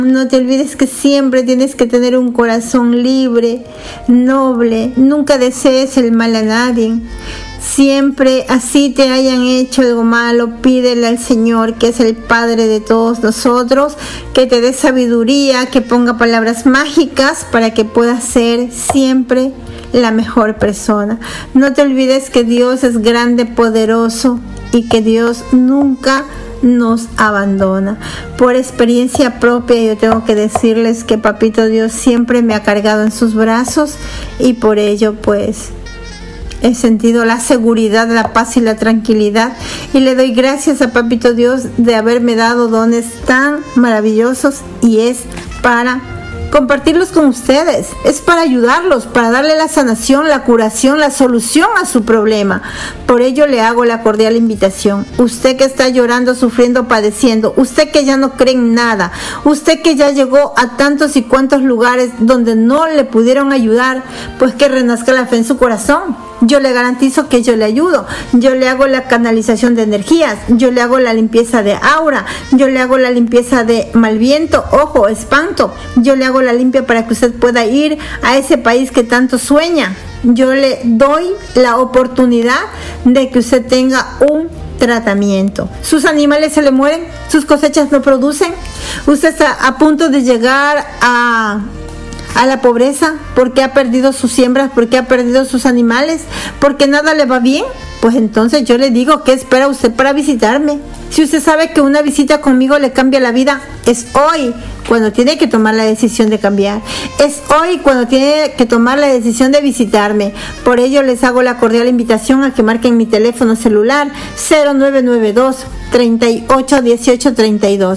No te olvides que siempre tienes que tener un corazón libre, noble. Nunca desees el mal a nadie. Siempre, así te hayan hecho algo malo, pídele al Señor, que es el Padre de todos nosotros, que te dé sabiduría, que ponga palabras mágicas para que puedas ser siempre la mejor persona. No te olvides que Dios es grande, poderoso y que Dios nunca nos abandona. Por experiencia propia yo tengo que decirles que Papito Dios siempre me ha cargado en sus brazos y por ello pues he sentido la seguridad, la paz y la tranquilidad, y le doy gracias a Papito Dios de haberme dado dones tan maravillosos, y es para compartirlos con ustedes, es para ayudarlos, para darle la sanación, la curación, la solución a su problema. Por ello le hago la cordial invitación. Usted que está llorando, sufriendo, padeciendo, usted que ya no cree en nada, usted que ya llegó a tantos y cuantos lugares donde no le pudieron ayudar, pues que renazca la fe en su corazón. Yo le garantizo que yo le ayudo. Yo le hago la canalización de energías, yo le hago la limpieza de aura, yo le hago la limpieza de mal viento, ojo, espanto. Yo le hago la limpia para que usted pueda ir a ese país que tanto sueña. Yo le doy la oportunidad de que usted tenga un tratamiento. Sus animales se le mueren, sus cosechas no producen. Usted está a punto de llegar a la pobreza, porque ha perdido sus siembras, porque ha perdido sus animales, porque nada le va bien. Pues entonces yo le digo, ¿qué espera usted para visitarme? Si usted sabe que una visita conmigo le cambia la vida, es hoy cuando tiene que tomar la decisión de cambiar. Es hoy cuando tiene que tomar la decisión de visitarme. Por ello les hago la cordial invitación a que marquen mi teléfono celular 0992 38 18 32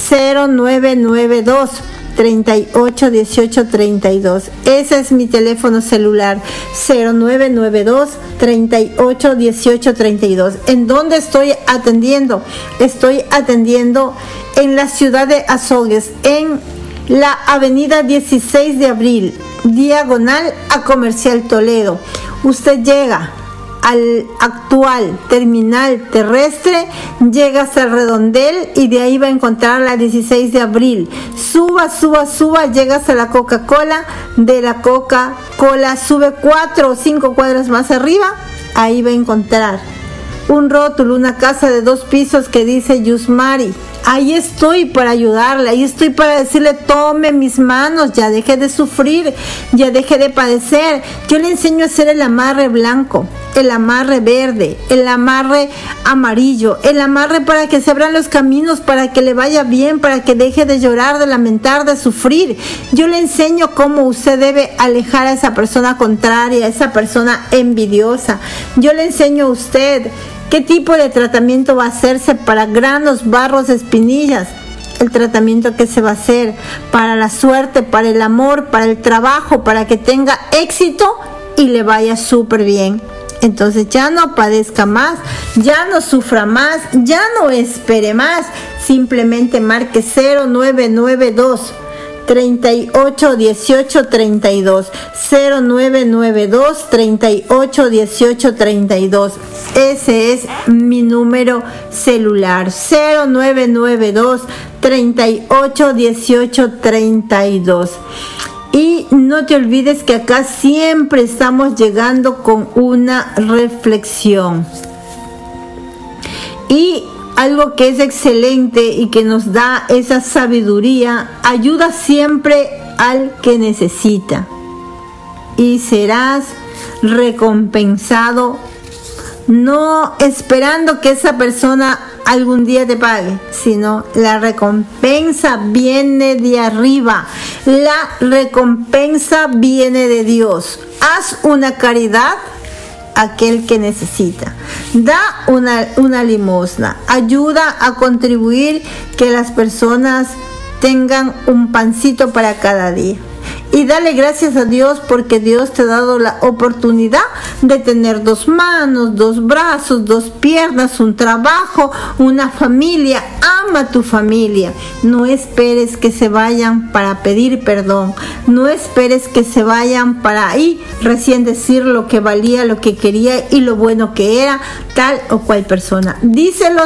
0992 38 18 32. Ese es mi teléfono celular, 0992 38 18 32. ¿En dónde estoy atendiendo? Estoy atendiendo en la ciudad de Azogues, en la avenida 16 de abril, diagonal a Comercial Toledo. Usted llega al actual terminal terrestre, llega hasta el redondel y de ahí va a encontrar la 16 de abril. Suba, llega hasta la Coca-Cola. De la Coca-Cola sube 4 o 5 cuadras más arriba, ahí va a encontrar un rótulo, una casa de 2 pisos que dice Yusmari. Ahí estoy para ayudarle, ahí estoy para decirle, tome mis manos, ya deje de sufrir, ya deje de padecer. Yo le enseño a hacer el amarre blanco, el amarre verde, el amarre amarillo, el amarre para que se abran los caminos, para que le vaya bien, para que deje de llorar, de lamentar, de sufrir. Yo le enseño cómo usted debe alejar a esa persona contraria, a esa persona envidiosa. Yo le enseño a usted qué tipo de tratamiento va a hacerse para granos, barros, espinillas. El tratamiento que se va a hacer para la suerte, para el amor, para el trabajo, para que tenga éxito y le vaya súper bien. Entonces ya no padezca más, ya no sufra más, ya no espere más. Simplemente marque 0992 38 18 32 0992 38 18 32. Ese es mi número celular, 0992 38 18 32. Y no te olvides que acá siempre estamos llegando con una reflexión. Y algo que es excelente y que nos da esa sabiduría, ayuda siempre al que necesita. Y serás recompensado, no esperando que esa persona algún día te pague, sino la recompensa viene de arriba, la recompensa viene de Dios. Haz una caridad a aquel que necesita, da una limosna, ayuda a contribuir que las personas tengan un pancito para cada día. Y dale gracias a Dios porque Dios te ha dado la oportunidad de tener 2 manos, 2 brazos, 2 piernas, un trabajo, una familia. Ama tu familia. No esperes que se vayan para pedir perdón. No esperes que se vayan para ahí recién decir lo que valía, lo que quería y lo bueno que era tal o cual persona. Díselo